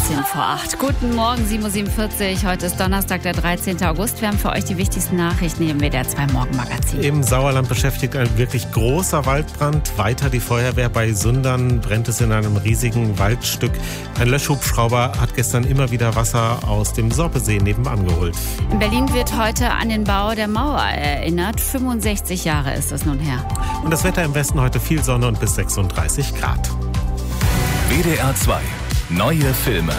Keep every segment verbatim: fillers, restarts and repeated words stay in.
achtzehn vor acht. Guten Morgen, sieben Uhr siebenundvierzig. Heute ist Donnerstag, der dreizehnten August. Wir haben für euch die wichtigsten Nachrichten im W D R zwei Morgenmagazin. Im Sauerland beschäftigt ein wirklich großer Waldbrand. Weiter die Feuerwehr bei Sundern brennt es in einem riesigen Waldstück. Ein Löschhubschrauber hat gestern immer wieder Wasser aus dem Sorpesee nebenan geholt. In Berlin wird heute an den Bau der Mauer erinnert. fünfundsechzig Jahre ist es nun her. Und das Wetter im Westen heute viel Sonne und bis sechsunddreißig Grad. W D R zwei. Neue Filme.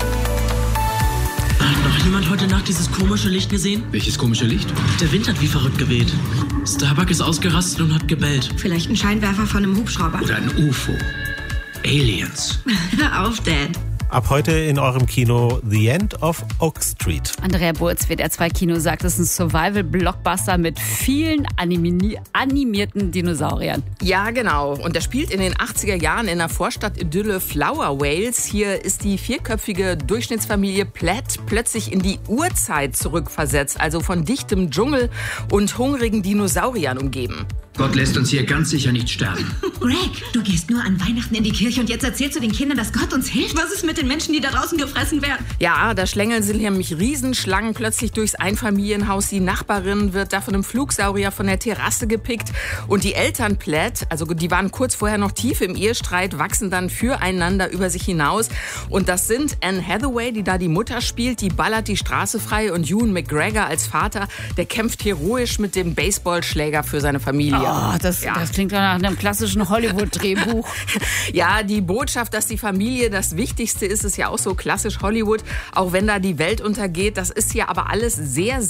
Hat noch jemand heute Nacht dieses komische Licht gesehen? Welches komische Licht? Der Wind hat wie verrückt geweht. Starbuck ist ausgerastet und hat gebellt. Vielleicht ein Scheinwerfer von einem Hubschrauber. Oder ein U F O. Aliens. Hör auf, Dad. Ab heute in eurem Kino The End of Oak Street. Andrea Burz, W D R zwei Kino, sagt, es ist ein Survival-Blockbuster mit vielen animi- animierten Dinosauriern. Ja, genau. Und der spielt in den achtziger Jahren in der Vorstadt-Idylle Flower Wales. Hier ist die vierköpfige Durchschnittsfamilie Platt plötzlich in die Urzeit zurückversetzt, also von dichtem Dschungel und hungrigen Dinosauriern umgeben. Gott lässt uns hier ganz sicher nicht sterben. Greg, du gehst nur an Weihnachten in die Kirche und jetzt erzählst du den Kindern, dass Gott uns hilft? Was ist mit den Menschen, die da draußen gefressen werden? Ja, da schlängeln sich nämlich Riesenschlangen plötzlich durchs Einfamilienhaus. Die Nachbarin wird da von einem Flugsaurier von der Terrasse gepickt. Und die Eltern Platt, also die waren kurz vorher noch tief im Ehestreit, wachsen dann füreinander über sich hinaus. Und das sind Anne Hathaway, die da die Mutter spielt, die ballert die Straße frei. Und Ewan McGregor als Vater, der kämpft heroisch mit dem Baseballschläger für seine Familie. Oh, das, ja. das klingt doch nach einem klassischen Hollywood-Drehbuch. Ja, die Botschaft, dass die Familie das Wichtigste ist, ist ja auch so klassisch Hollywood. Auch wenn da die Welt untergeht, das ist ja aber alles sehr,